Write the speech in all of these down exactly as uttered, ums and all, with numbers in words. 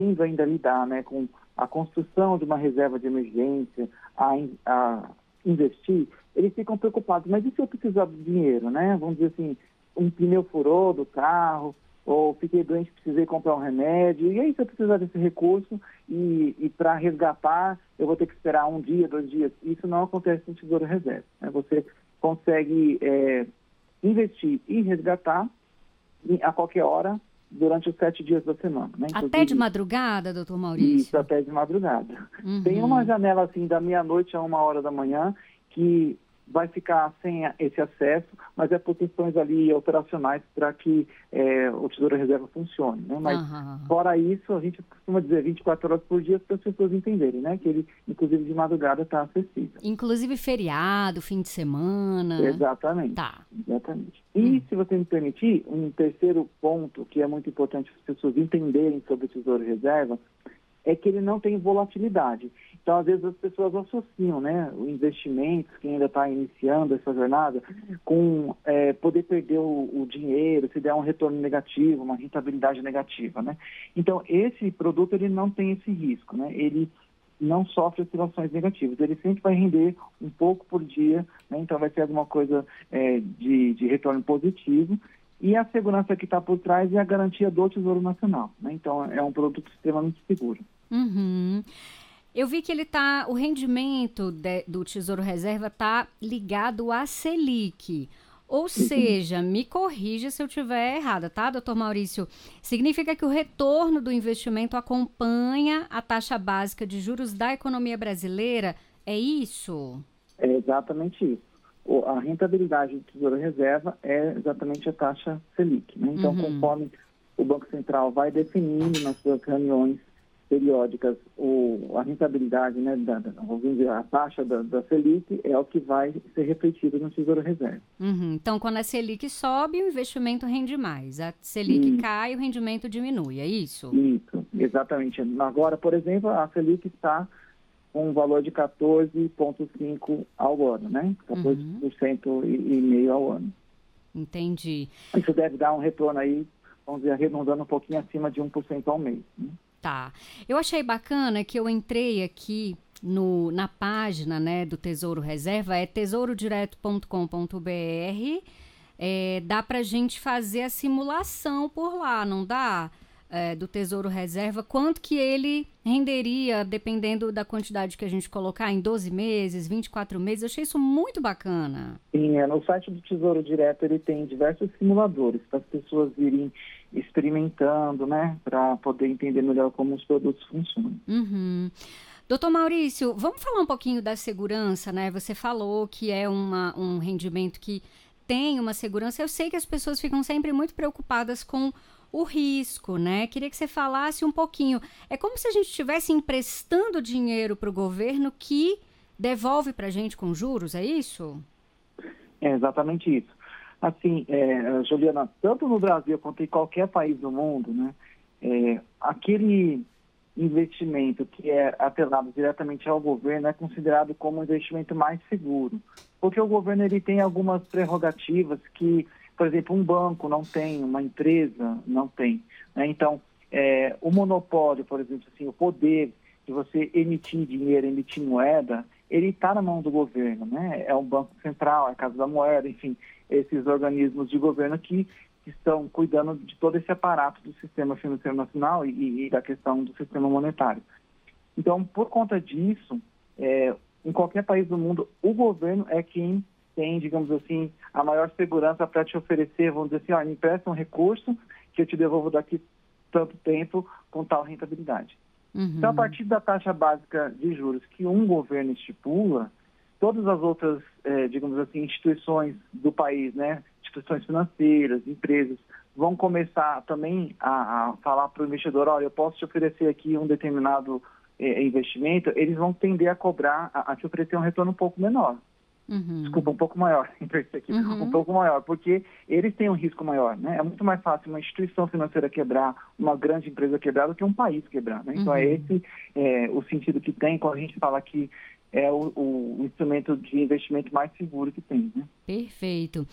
conseguindo ainda lidar, né, com a construção de uma reserva de emergência, a, a investir, eles ficam preocupados. Mas e se eu precisar de dinheiro, né? Vamos dizer assim, um pneu furou do carro, ou fiquei doente, precisei comprar um remédio. E aí, se eu precisar desse recurso e, e para resgatar, eu vou ter que esperar um dia, dois dias. Isso não acontece no Tesouro Reserva, né? Você consegue é, investir e resgatar a qualquer hora durante os sete dias da semana, né? Até de madrugada, doutor Maurício? Isso, até de madrugada. Uhum. Tem uma janela assim da meia-noite a uma hora da manhã que vai ficar sem esse acesso, mas é por questões ali operacionais para que é, o Tesouro Reserva funcione, né? Mas uhum. fora isso, a gente costuma dizer vinte e quatro horas por dia para as pessoas entenderem, né? Que ele, inclusive, de madrugada está acessível. Inclusive feriado, fim de semana. Exatamente. Tá. Exatamente. E, hum. se você me permitir, um terceiro ponto que é muito importante para as pessoas entenderem sobre o Tesouro Reserva é que ele não tem volatilidade. Então, às vezes, as pessoas associam, né, o investimento, quem ainda está iniciando essa jornada, com é, poder perder o, o dinheiro, se der um retorno negativo, uma rentabilidade negativa, né? Então, esse produto, ele não tem esse risco, né? Ele não sofre oscilações negativas. Ele sempre vai render um pouco por dia, né? Então vai ser alguma coisa é, de, de retorno positivo. E a segurança que está por trás é a garantia do Tesouro Nacional, né? Então é um produto extremamente seguro. Uhum. Eu vi que ele tá, o rendimento de, do Tesouro Reserva está ligado à Selic. Ou seja, me corrija se eu estiver errada, tá, doutor Maurício? Significa que o retorno do investimento acompanha a taxa básica de juros da economia brasileira? É isso? É exatamente isso. O, a rentabilidade do Tesouro Reserva é exatamente a taxa Selic, né? Então, uhum. conforme o Banco Central vai definindo nas suas reuniões periódicas o, a rentabilidade, né, da, da, vamos dizer, a taxa da, da Selic é o que vai ser refletido no Tesouro Reserva. Uhum. Então, quando a Selic sobe, o investimento rende mais. A Selic isso. cai, o rendimento diminui, é isso? Isso, exatamente. Agora, por exemplo, a Selic está com um valor de quatorze vírgula cinco por cento ao ano, né? quatorze por cento uhum. e, e meio ao ano. Entendi. Isso deve dar um retorno aí, vamos dizer, arredondando um pouquinho acima de um por cento ao mês, né? Tá. Eu achei bacana que eu entrei aqui no, na página, né, do Tesouro Reserva, é tesouro direto ponto com ponto b r. É, dá pra gente fazer a simulação por lá, não dá? É, do Tesouro Reserva, quanto que ele renderia, dependendo da quantidade que a gente colocar, em doze meses, vinte e quatro meses. Eu achei isso muito bacana. Sim, é, no site do Tesouro Direto ele tem diversos simuladores para as pessoas irem experimentando, né, para poder entender melhor como os produtos funcionam. Uhum. Doutor Maurício, vamos falar um pouquinho da segurança, né? Você falou que é uma, um rendimento que tem uma segurança. Eu sei que as pessoas ficam sempre muito preocupadas com o risco, né? Queria que você falasse um pouquinho. É como se a gente estivesse emprestando dinheiro para o governo que devolve para a gente com juros, é isso? É exatamente isso. Assim, é, Juliana, tanto no Brasil quanto em qualquer país do mundo, né, é, aquele investimento que é atrelado diretamente ao governo é considerado como um investimento mais seguro, porque o governo ele tem algumas prerrogativas que, por exemplo, um banco não tem, uma empresa não tem, né? Então, é, o monopólio, por exemplo, assim, o poder de você emitir dinheiro, emitir moeda, ele está na mão do governo, né? É o Banco Central, é a Casa da Moeda, enfim, esses organismos de governo que, que estão cuidando de todo esse aparato do sistema financeiro nacional e, e da questão do sistema monetário. Então, por conta disso, é, em qualquer país do mundo, o governo é quem tem, digamos assim, a maior segurança para te oferecer, vamos dizer assim, ó, me empresta um recurso que eu te devolvo daqui tanto tempo com tal rentabilidade. Uhum. Então, a partir da taxa básica de juros que um governo estipula, todas as outras, eh, digamos assim, instituições do país, né, instituições financeiras, empresas, vão começar também a, a falar para o investidor, olha, eu posso te oferecer aqui um determinado eh, investimento, eles vão tender a cobrar, a, a te oferecer um retorno um pouco menor. Uhum. Desculpa, um pouco maior, aqui, uhum. um pouco maior, porque eles têm um risco maior, né? É muito mais fácil uma instituição financeira quebrar, uma grande empresa quebrar, do que um país quebrar, né? Então, uhum. é esse é, o sentido que tem quando a gente fala que é o, o instrumento de investimento mais seguro que tem, né? Perfeito.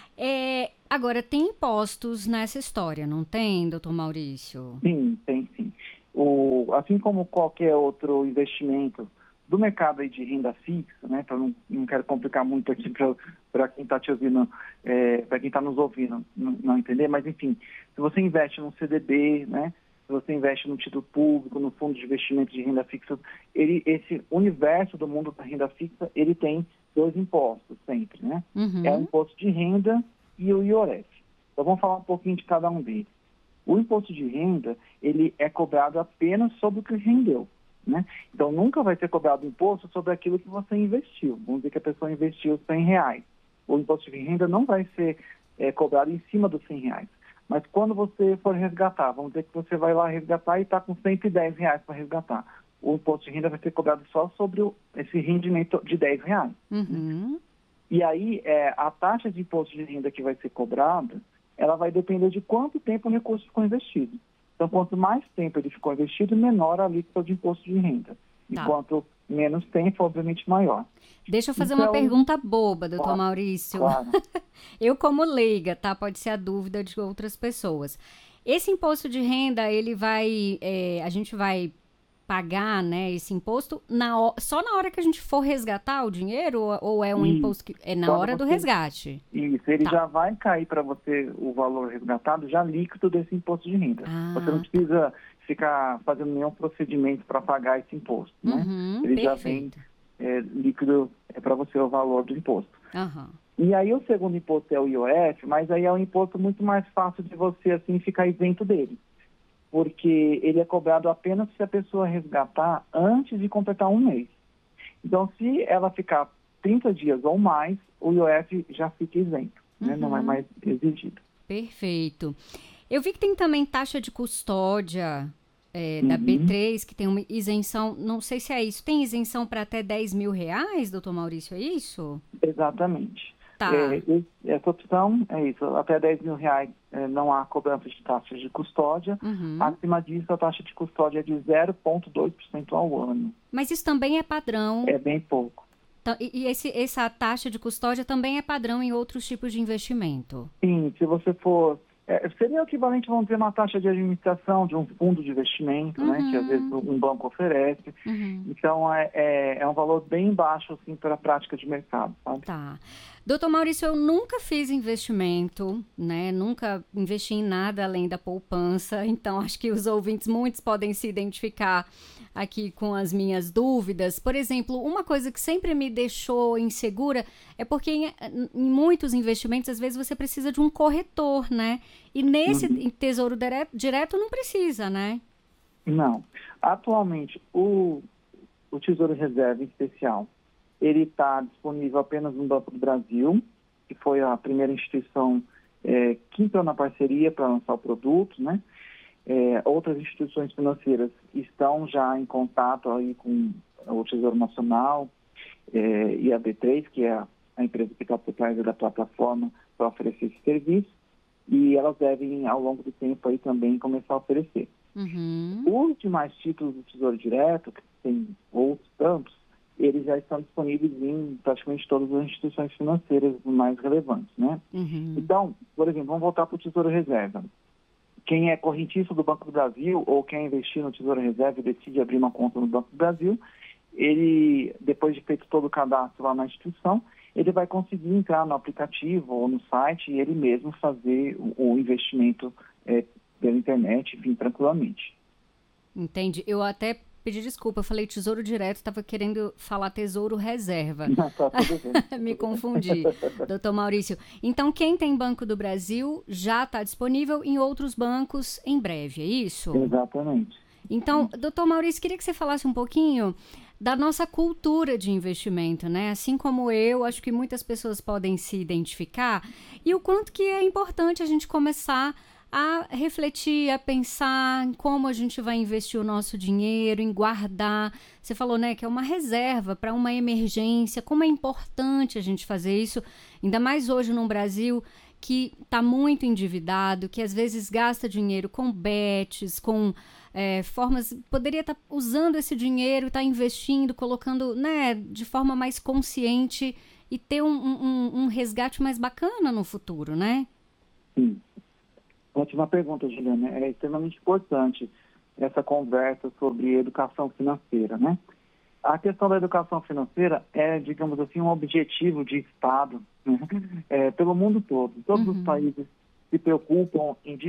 É, agora, tem impostos nessa história, não tem, doutor Maurício? Sim, tem sim. o, assim como qualquer outro investimento do mercado aí de renda fixa, né? Então não, não quero complicar muito aqui para quem está te ouvindo, é, para quem está nos ouvindo não, não entender, mas enfim, se você investe num C D B, né? Se você investe no título público, no fundo de investimento de renda fixa, ele, esse universo do mundo da renda fixa, ele tem dois impostos sempre, né? Uhum. É o imposto de renda e o I O F. Então vamos falar um pouquinho de cada um deles. O imposto de renda, ele é cobrado apenas sobre o que rendeu. Né? Então, nunca vai ser cobrado imposto sobre aquilo que você investiu. Vamos dizer que a pessoa investiu cem reais. O imposto de renda não vai ser é, cobrado em cima dos cem reais. Mas quando você for resgatar, vamos dizer que você vai lá resgatar e está com cento e dez reais para resgatar. O imposto de renda vai ser cobrado só sobre o, esse rendimento de dez reais. Uhum. Né? E aí, é, a taxa de imposto de renda que vai ser cobrada, ela vai depender de quanto tempo o recurso ficou investido. Então, quanto mais tempo ele ficou investido, menor a alíquota de imposto de renda. E Tá. quanto menos tempo, obviamente, maior. Deixa eu fazer Então, uma pergunta boba, doutor claro, Maurício. Claro. Eu, como leiga, tá? Pode ser a dúvida de outras pessoas. Esse imposto de renda, ele vai... É, a gente vai pagar, né, esse imposto na, só na hora que a gente for resgatar o dinheiro? Ou, ou é um Isso. imposto que... É na Quando hora do você- resgate? Isso, ele Tá. já vai cair para você o valor resgatado já líquido desse imposto de renda. Ah, Você não precisa ficar fazendo nenhum procedimento para pagar esse imposto, né? Uhum, Ele já vem perfeito. é, líquido é, para você o valor do imposto. Aham. E aí o segundo imposto é o I O F, mas aí é um imposto muito mais fácil de você assim ficar isento dele. Porque ele é cobrado apenas se a pessoa resgatar antes de completar um mês. Então, se ela ficar trinta dias ou mais, o I O F já fica isento, né? Não é Uhum. mais exigido. Perfeito. Eu vi que tem também taxa de custódia é, da Uhum. B três, que tem uma isenção, não sei se é isso, tem isenção para até dez mil reais, doutor Maurício, é isso? Exatamente. Tá. É, esse- essa opção é isso, até dez mil reais é, não há cobrança de taxa de custódia. Uhum. Acima disso, a taxa de custódia é de zero vírgula dois por cento ao ano. Mas isso também é padrão. É bem pouco. Tá, E, e esse, essa taxa de custódia também é padrão em outros tipos de investimento. Sim, se você for... é, seria o equivalente, vamos dizer, uma taxa de administração de um fundo de investimento, né? Que às vezes um banco oferece. Uhum. Então, é, é, é um valor bem baixo, assim, para a prática de mercado, sabe? Tá. Doutor Maurício, eu nunca fiz investimento, né? Nunca investi em nada além da poupança. Então, acho que os ouvintes, muitos podem se identificar aqui com as minhas dúvidas. Por exemplo, uma coisa que sempre me deixou insegura é porque em, em muitos investimentos, às vezes, você precisa de um corretor, né? E nesse Uhum. Tesouro Direto, direto não precisa, né? Não. Atualmente, o, o Tesouro Reserva em especial, ele está disponível apenas no Banco do Brasil, que foi a primeira instituição é, que entrou na parceria para lançar o produto, né? É, outras instituições financeiras estão já em contato aí com o Tesouro Nacional é, e a B três, que é a, a empresa que está por trás da plataforma para oferecer esse serviço, e elas devem, ao longo do tempo, aí também começar a oferecer. Uhum. Os demais títulos do Tesouro Direto, que tem outros tantos, eles já estão disponíveis em praticamente todas as instituições financeiras mais relevantes, né? Uhum. Então, por exemplo, vamos voltar para o Tesouro Reserva. Quem é correntista do Banco do Brasil ou quer investir no Tesouro Reserva e decide abrir uma conta no Banco do Brasil, ele, depois de feito todo o cadastro lá na instituição, ele vai conseguir entrar no aplicativo ou no site e ele mesmo fazer o, o investimento é, pela internet, enfim, tranquilamente. Entendi. Eu até pedi desculpa, eu falei Tesouro Direto, estava querendo falar Tesouro Reserva. Tá tudo bem. Me confundi, doutor Maurício. Então, quem tem Banco do Brasil já está disponível em outros bancos em breve, é isso? Exatamente. Então, doutor Maurício, queria que você falasse um pouquinho da nossa cultura de investimento, né? Assim como eu, acho que muitas pessoas podem se identificar e o quanto que é importante a gente começar a refletir, a pensar em como a gente vai investir o nosso dinheiro, em guardar. Você falou, né, que é uma reserva para uma emergência. Como é importante a gente fazer isso, ainda mais hoje no Brasil, que está muito endividado, que às vezes gasta dinheiro com bets, com é, formas... Poderia estar tá usando esse dinheiro, estar tá investindo, colocando, né, de forma mais consciente e ter um, um, um resgate mais bacana no futuro, né? Sim. Ótima pergunta, Juliana. É extremamente importante essa conversa sobre educação financeira, né? A questão da educação financeira é, digamos assim, um objetivo de Estado, né? É, pelo mundo todo. Todos uhum. os países se preocupam em